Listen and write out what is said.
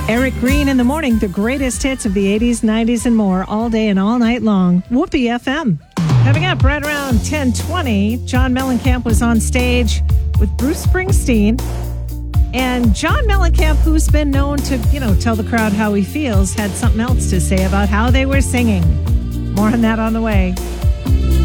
Eric Green in the morning, the greatest hits of the 80s, 90s, and more, all day and all night long. Whoopee FM. Coming up right around 10:20, John Mellencamp was on stage with Bruce Springsteen. And John Mellencamp, who's been known to, tell the crowd how he feels, had something else to say about how they were singing. More on that on the way.